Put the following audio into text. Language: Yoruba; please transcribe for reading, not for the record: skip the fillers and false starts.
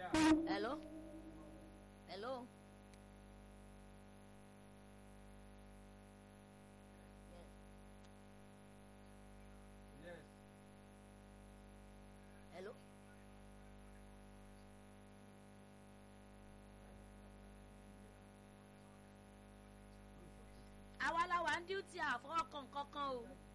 Hello? Hello? Yes. Hello? Àwa la wà ń duty àfọwọ́kàn kankan o.